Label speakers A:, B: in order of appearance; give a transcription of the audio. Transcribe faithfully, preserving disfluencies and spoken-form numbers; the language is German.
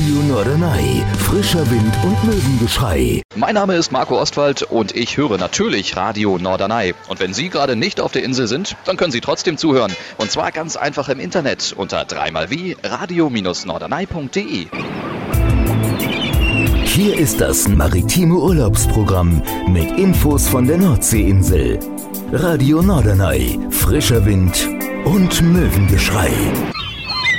A: Radio Norderney. Frischer Wind und Möwengeschrei.
B: Mein Name ist Marco Ostwald und ich höre natürlich Radio Norderney. Und wenn Sie gerade nicht auf der Insel sind, dann können Sie trotzdem zuhören. Und zwar ganz einfach im Internet unter dreimal wie radio norderney punkt de.
A: Hier ist das maritime Urlaubsprogramm mit Infos von der Nordseeinsel. Radio Norderney, frischer Wind und Möwengeschrei.